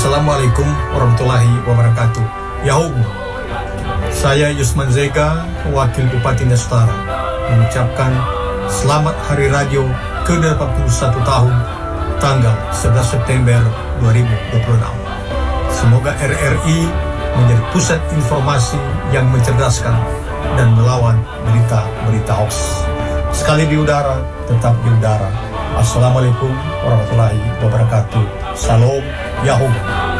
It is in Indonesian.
Assalamualaikum warahmatullahi wabarakatuh. Yahoo. Saya Yusman Zeka, Wakil Bupati Nusantara, mengucapkan Selamat Hari Radio ke-81 tahun, tanggal 11 September 2026. Semoga RRI menjadi pusat informasi yang mencerdaskan dan melawan berita-berita hoax. Sekali di udara, tetap di udara. Assalamualaikum warahmatullahi wabarakatuh. Salam Yahoo.